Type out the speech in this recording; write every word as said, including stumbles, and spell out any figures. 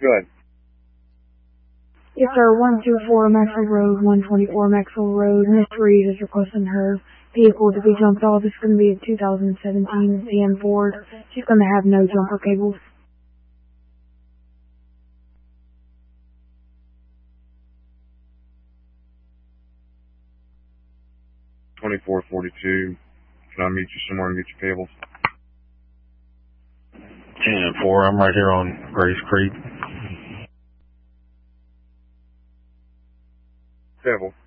Go ahead. Yes, sir. one two four Maxwell Road, one twenty-four Maxwell Road. Miss Reed is requesting her vehicle to be jumped off. It's going to be a two thousand seventeen C M Ford. She's going to have no jumper cables. twenty-four forty-two. Can I meet you somewhere and get your cables? ten four, I'm right here on Grace Creek. Cable.